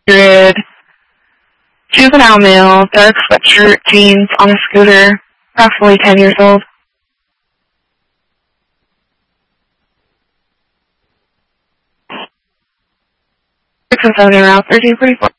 Grid. Juvenile male, dark sweatshirt, jeans, on a scooter, approximately 10 years old. 607 Route 1344.